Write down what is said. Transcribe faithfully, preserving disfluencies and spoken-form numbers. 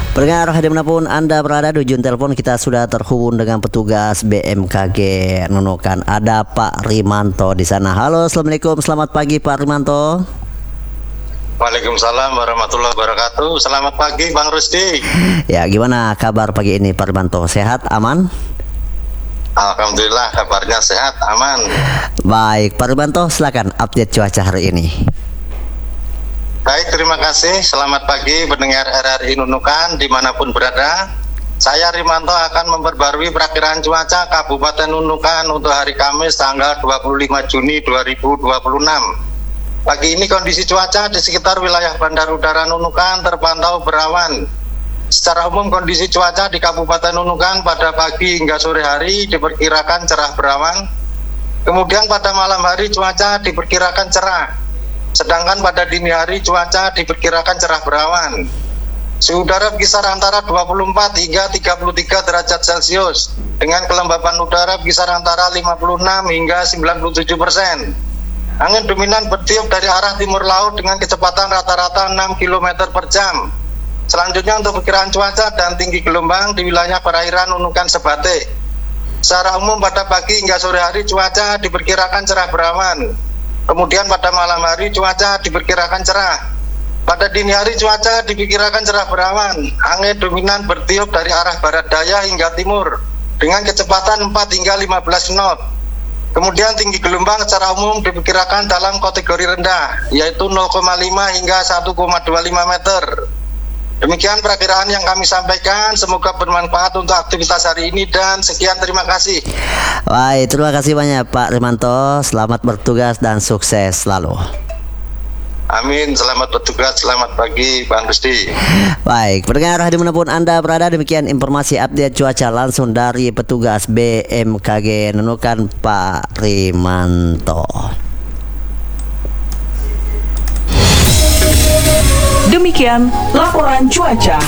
Pendengar dimanapun Anda berada, di ujung telepon kita sudah terhubung dengan petugas B M K G Nunukan. Ada Pak Rimanto di sana. Halo, assalamualaikum, selamat pagi Pak Rimanto. Waalaikumsalam warahmatullahi wabarakatuh. Selamat pagi Bang Rusdi. Ya, gimana kabar pagi ini Pak Rimanto? Sehat, aman? Alhamdulillah kabarnya sehat, aman. Baik, Pak Rimanto, silakan update cuaca hari ini. Baik, terima kasih. Selamat pagi pendengar R R I Nunukan dimanapun berada. Saya Rimanto akan memperbarui perakiraan cuaca Kabupaten Nunukan untuk hari Kamis tanggal dua puluh lima Juni dua ribu dua puluh enam. Pagi ini kondisi cuaca di sekitar wilayah Bandar Udara Nunukan terpantau berawan. Secara umum kondisi cuaca di Kabupaten Nunukan pada pagi hingga sore hari diperkirakan cerah berawan. Kemudian pada malam hari cuaca diperkirakan cerah. Sedangkan pada dini hari cuaca diperkirakan cerah berawan. Suhu udara berkisar antara dua puluh empat hingga tiga puluh tiga derajat Celcius dengan kelembapan udara berkisar antara lima puluh enam hingga sembilan puluh tujuh persen. Angin dominan bertiup dari arah timur laut dengan kecepatan rata-rata enam kilometer per jam. Selanjutnya untuk perkiraan cuaca dan tinggi gelombang di wilayah perairan Nunukan Sebatik. Secara umum pada pagi hingga sore hari cuaca diperkirakan cerah berawan. Kemudian pada malam hari cuaca diperkirakan cerah. Pada dini hari cuaca diperkirakan cerah berawan. Angin dominan bertiup dari arah barat daya hingga timur dengan kecepatan empat hingga lima belas knot. Kemudian tinggi gelombang secara umum diperkirakan dalam kategori rendah, yaitu nol koma lima hingga satu koma dua lima meter. Demikian perakiraan yang kami sampaikan, semoga bermanfaat untuk aktivitas hari ini dan sekian, terima kasih. Baik, terima kasih banyak Pak Rimanto, selamat bertugas dan sukses selalu. Amin, selamat bertugas, selamat pagi Bang Rusdi. Baik, pendengar dimanapun Anda berada, demikian informasi update cuaca langsung dari petugas B M K G Nunukan Pak Rimanto. Demikian laporan cuaca.